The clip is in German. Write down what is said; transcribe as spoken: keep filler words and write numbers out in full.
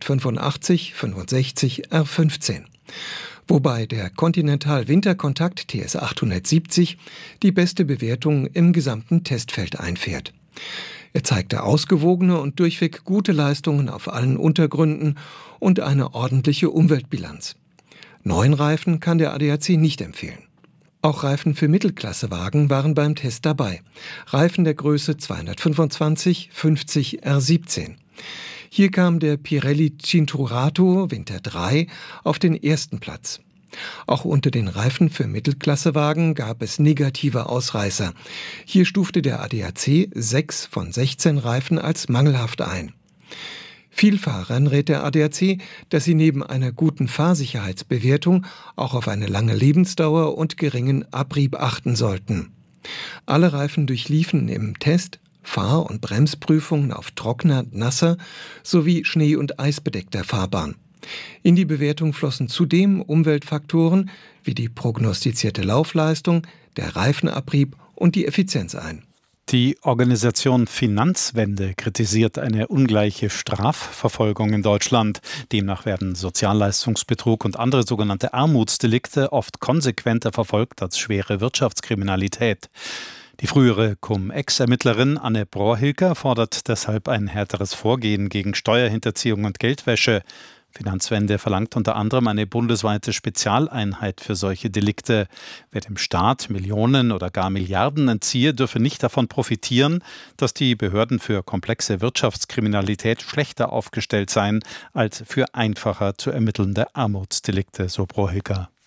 fünfundachtzig fünfundsechzig R fünfzehn. Wobei der Continental Winterkontakt T S achthundertsiebzig die beste Bewertung im gesamten Testfeld einfährt. Er zeigte ausgewogene und durchweg gute Leistungen auf allen Untergründen und eine ordentliche Umweltbilanz. Neuen Reifen kann der A D A C nicht empfehlen. Auch Reifen für Mittelklassewagen waren beim Test dabei. Reifen der Größe zweihundertfünfundzwanzig fünfzig R siebzehn. Hier kam der Pirelli Cinturato Winter drei auf den ersten Platz. Auch unter den Reifen für Mittelklassewagen gab es negative Ausreißer. Hier stufte der A D A C sechs von sechzehn Reifen als mangelhaft ein. Vielfahrern rät der A D A C, dass sie neben einer guten Fahrsicherheitsbewertung auch auf eine lange Lebensdauer und geringen Abrieb achten sollten. Alle Reifen durchliefen im Test Fahr- und Bremsprüfungen auf trockener, nasser sowie schnee- und eisbedeckter Fahrbahn. In die Bewertung flossen zudem Umweltfaktoren wie die prognostizierte Laufleistung, der Reifenabrieb und die Effizienz ein. Die Organisation Finanzwende kritisiert eine ungleiche Strafverfolgung in Deutschland. Demnach werden Sozialleistungsbetrug und andere sogenannte Armutsdelikte oft konsequenter verfolgt als schwere Wirtschaftskriminalität. Die frühere Cum-Ex-Ermittlerin Anne Brohilker fordert deshalb ein härteres Vorgehen gegen Steuerhinterziehung und Geldwäsche. Finanzwende verlangt unter anderem eine bundesweite Spezialeinheit für solche Delikte. Wer dem Staat Millionen oder gar Milliarden entziehe, dürfe nicht davon profitieren, dass die Behörden für komplexe Wirtschaftskriminalität schlechter aufgestellt seien als für einfacher zu ermittelnde Armutsdelikte, so Brohilker.